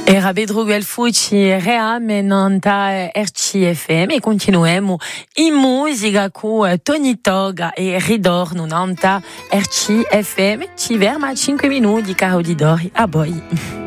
Era Bedruguel Fucci reamenanta RCFM e continuiamo in musica con Tony Toga e Ridor nanta RCFM. Ci verma 5 minuti, caro di Dori. A voi.